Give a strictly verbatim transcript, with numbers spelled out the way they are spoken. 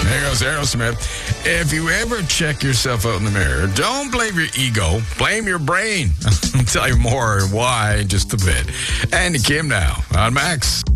There goes Aerosmith. If you ever check yourself out in the mirror, don't blame your ego. Blame your brain. I'll tell you more why in just a bit. And Kim now on Max.